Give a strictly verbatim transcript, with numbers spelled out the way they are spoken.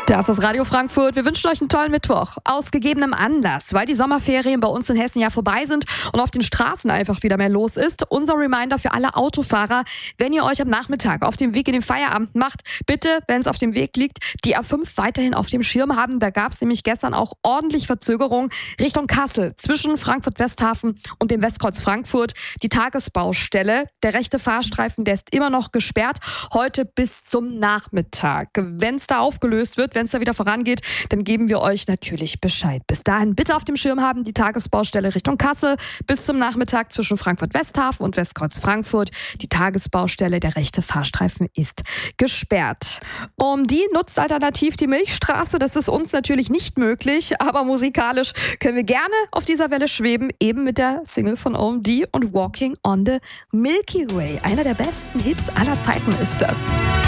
Das ist Radio Frankfurt. Wir wünschen euch einen tollen Mittwoch. Aus gegebenem Anlass, weil die Sommerferien bei uns in Hessen ja vorbei sind und auf den Straßen einfach wieder mehr los ist. Unser Reminder für alle Autofahrer: Wenn ihr euch am Nachmittag auf dem Weg in den Feierabend macht, bitte, wenn es auf dem Weg liegt, die A fünf weiterhin auf dem Schirm haben. Da gab es nämlich gestern auch ordentlich Verzögerung Richtung Kassel zwischen Frankfurt-Westhafen und dem Westkreuz Frankfurt. Die Tagesbaustelle, der rechte Fahrstreifen, der ist immer noch gesperrt, heute bis zum Nachmittag. Wenn es da aufgelöst wird, wenn es da wieder vorangeht, dann geben wir euch natürlich Bescheid. Bis dahin bitte auf dem Schirm haben, die Tagesbaustelle Richtung Kassel bis zum Nachmittag zwischen Frankfurt-Westhafen und Westkreuz Frankfurt. Die Tagesbaustelle, der rechte Fahrstreifen ist gesperrt. Um die nutzt alternativ die Milchstraße. Das ist uns natürlich nicht möglich, aber musikalisch können wir gerne auf dieser Welle schweben, eben mit der Single von O M D und Walking on the Milky Way. Einer der besten Hits aller Zeiten ist das.